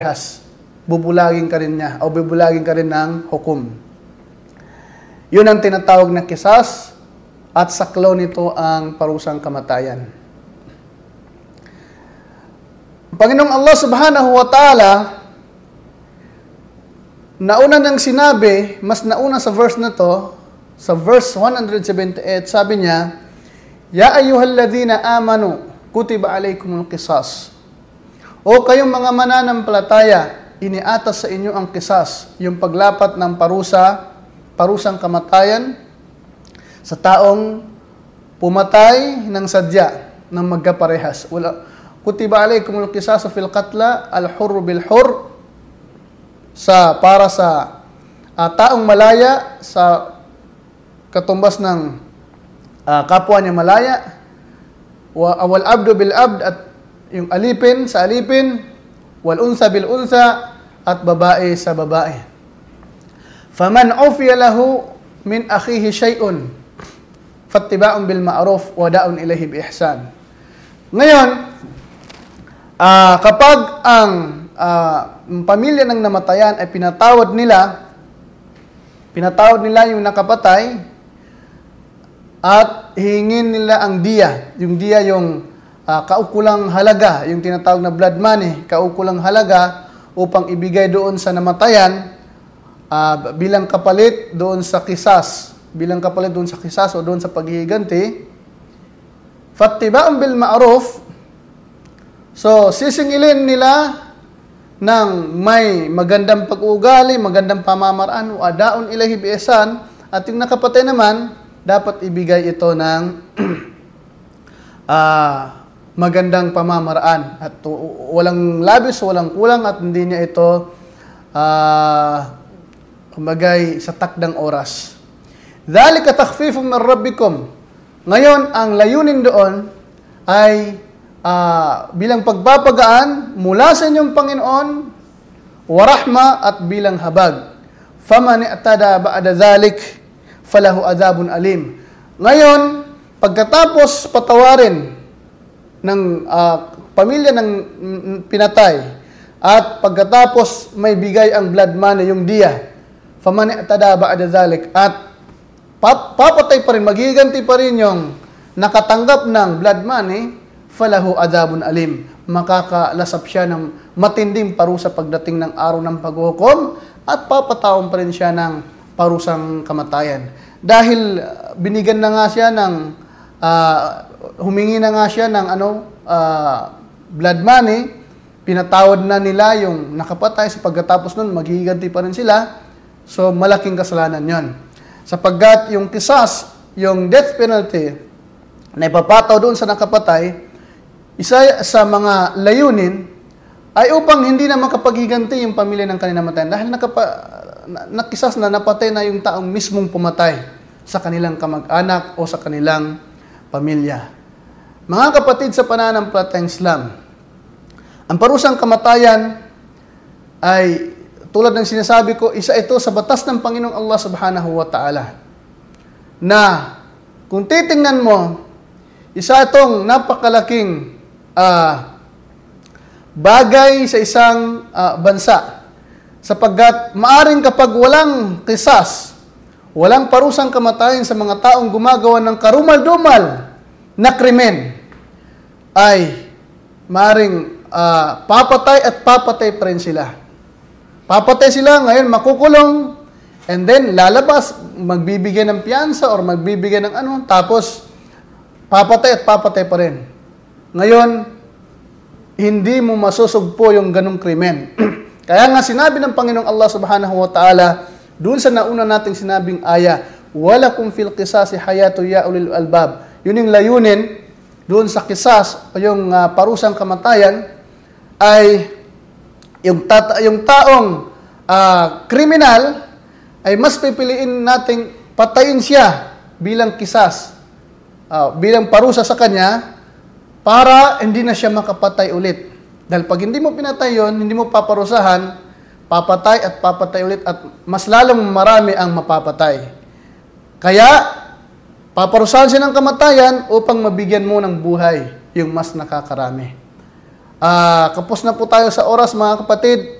parehas. Bubulagin ka rin niya o bubulagin ka rin ng hukom. Yun ang tinatawag na kisas at saklaw nito ang parusang kamatayan. Panginoong Allah Subhanahu wa Ta'ala, nauna nang sinabi, mas nauna sa verse na to, sa verse 178, sabi niya, Ya ayyuhalladhina amanu, kutiba alaykumul qisas. O kayong mga mananampalataya, iniatas sa inyo ang kisas, yung paglapat ng parusang kamatayan sa taong pumatay ng sadya ng magkaparehas. Kutiba alaykumul qisas fil qatla al-hurr bil hurr, para sa taong malaya sa katumbas ng kapwa niya malaya, wal abdu bil abd, at yung alipin sa alipin, wal unsa bil unsa, at babae sa babae. Faman ufiya lahu min akhihi shay'un fattiba'un bil ma'ruf wa da'un ilayhi bi ihsan. Ngayon, kapag ang pamilya ng namatayan ay pinatawad nila yung nakapatay at hingin nila ang diya. Yung diya yung kaukulang halaga, yung tinatawag na blood money, kaukulang halaga upang ibigay doon sa namatayan bilang kapalit doon sa kisas, o doon sa paghihiganti. Fattiba'un bil ma'ruf, so sisingilin nila ng may magandang pag-uugali, magandang pamamaraan, wa da'un ilahi bi ihsan, at yung nakapatay naman dapat ibigay ito ng magandang pamamaraan at walang labis, walang kulang, at hindi niya ito kumagay sa takdang oras. Dhalika takhfifun min rabbikum. Ngayon, ang layunin doon ay bilang pagpapagaan mula sa inyong Panginoon, wa rahma, at bilang habag. Faman i'tada ba'da dhalik falahu adhabun alim. Ngayon, pagkatapos patawarin ng pamilya ng pinatay at pagkatapos may bigay ang blood money, yung diya, faman i'tada ba'da dhalik, at papatay pa rin, maghiganti pa rin yung nakatanggap ng blood money, falahu adhabun alim. Makakalasap siya ng matinding parusa pagdating ng araw ng paghuhukom, at papatawan pa rin siya ng parusang kamatayan. Dahil binigyan na nga siya ng humingi na nga siya ng blood money, pinatawad na nila yung nakapatay, sa pagkatapos nun maghihiganti pa rin sila. So malaking kasalanan yon, sapagkat yung kisas, yung death penalty na ipapataw doon sa nakapatay, isa sa mga layunin ay upang hindi na makapaghiganti yung pamilya ng kanilang namatayan, dahil nakisas na, napatay na yung taong mismong pumatay sa kanilang kamag-anak o sa kanilang pamilya. Mga kapatid sa pananampalatayang Islam, ang parusang kamatayan ay, tulad ng sinasabi ko, isa ito sa batas ng Panginoong Allah Subhanahu wa Ta'ala, na kung titingnan mo, isa itong napakalaking bagay sa isang bansa, sapagkat maaring kapag walang kisas, walang parusang kamatayan sa mga taong gumagawa ng karumal-dumal na krimen, ay maaring papatay at papatay pa rin sila. Papatay sila, ngayon makukulong, and then lalabas, magbibigay ng piyansa or magbibigay ng tapos papatay at papatay pa rin. Ngayon, hindi mo masusugpo yung ganong krimen. Kaya nga sinabi ng Panginoong Allah Subhanahu wa Ta'ala doon sa nauna nating sinabing aya, walakum fil qisasi hayatu ya ulil albab. Yun yung layunin doon sa kisas o yung parusang kamatayan, ay yung taong kriminal ay mas pipiliin nating patayin siya bilang kisas, bilang parusa sa kanya, para hindi na siya makapatay ulit. Dahil pag hindi mo pinatay yun, hindi mo paparusahan, papatay at papatay ulit, at mas lalong marami ang mapapatay. Kaya, paparusahan siya ng kamatayan upang mabigyan mo ng buhay yung mas nakakarami. Kapos na po tayo sa oras mga kapatid.